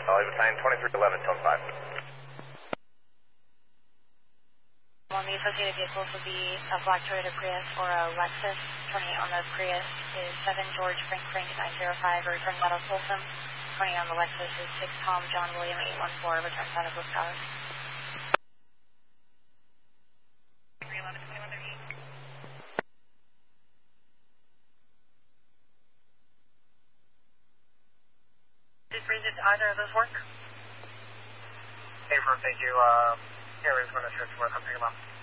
Battalion 2311, tone 5. On the associated vehicles would be a black Toyota Prius or a Lexus. 20 on the Prius is 7 George Frank 905, returns out of Folsom. 20 on the Lexus is 6 Tom John William 814, returns out of Los Cabos. 311, 2138. Did either of those work? Hey, thank you. Here is going to switch to work. I'm picking them up.